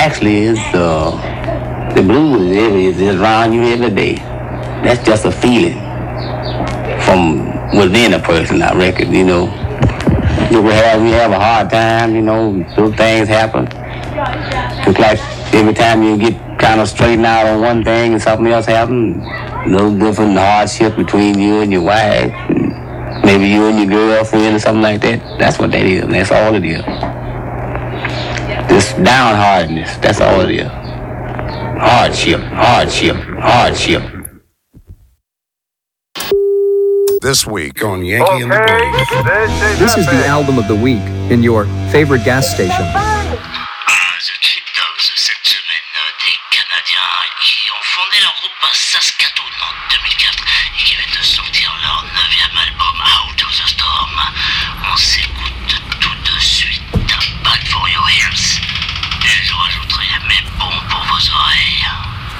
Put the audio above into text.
actually is the blues is around you every day. That's just a feeling from within a person, I reckon, you know. We have a hard time, you know, those things happen. It's like every time you get kind of straightened out on one thing and something else happens, no different hardship between you and your wife, maybe you and your girlfriend or something like that. That's what that is. That's all it is. This downheartedness, that's all it is. Hardship. This week on Yankee and the Brave. This is the album of the week in your favorite gas station. The Cheap Dogs cette semaine, des Canadiens qui ont fondé leur groupe Saskatchewan.